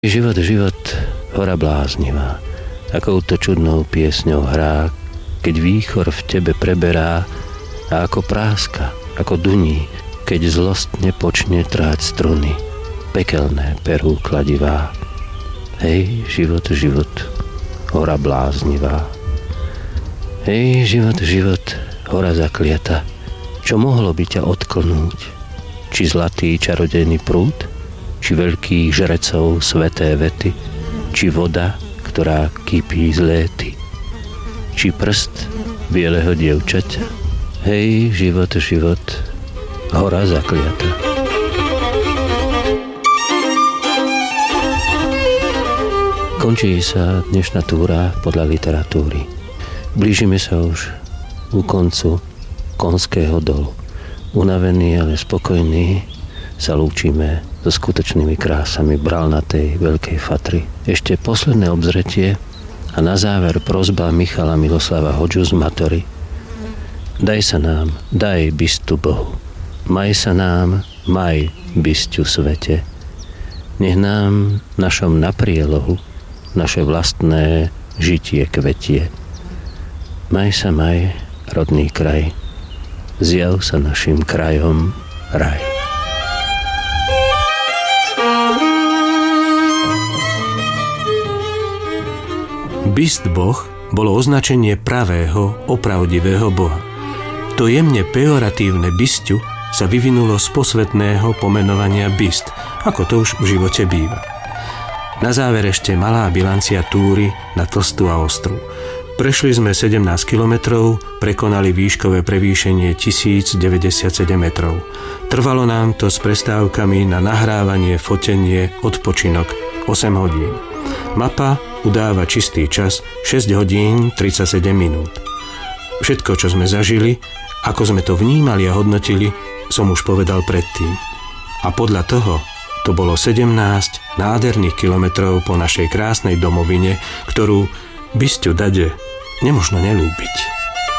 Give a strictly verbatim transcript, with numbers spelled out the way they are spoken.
Život, život, hora bláznivá, takouto čudnou piesňou hrá, keď výchor v tebe preberá a ako práska, ako duní, keď zlostne počne tráť struny, pekelné perú kladivá. Hej, život, život, hora bláznivá. Hej, život, život, hora zakliata, čo mohlo by ťa odklnúť? Či zlatý čarodejný prúd? Či veľkých žrecov sveté vety, či voda, ktorá kypí z léty, či prst bieleho dievčaťa. Hej, život, život, hora zakliata. Končí sa dnešná túra podľa literatúry. Blížime sa už ku koncu Konského dolu. Unavení, ale spokojní sa lúčime so skutočnými krásami bralnatej veľkej Fatry. Ešte posledné obzretie a na záver prosba Michala Miloslava Hodžu z Matory. Daj sa nám, daj bystu Bohu. Maj sa nám, maj bysťu svete. Nech nám našom naprielohu naše vlastné žitie kvetie. Maj sa, maj, rodný kraj. Zjav sa našim krajom raj. Byst Boh bolo označenie pravého, opravdivého Boha. To jemne pejoratívne bysťu sa vyvinulo z posvetného pomenovania byst, ako to už v živote býva. Na záver ešte malá bilancia túry na Tlstú a Ostrú. Prešli sme sedemnásť kilometrov, prekonali výškové prevýšenie tisícdeväťdesiatsedem metrov. Trvalo nám to s prestávkami na nahrávanie, fotenie, odpočinok osem hodín. Mapa udáva čistý čas šesť hodín tridsaťsedem minút. Všetko, čo sme zažili, ako sme to vnímali a hodnotili, som už povedal predtým. A podľa toho to bolo sedemnásť nádherných kilometrov po našej krásnej domovine, ktorú bysťu dade nemožno nelúbiť.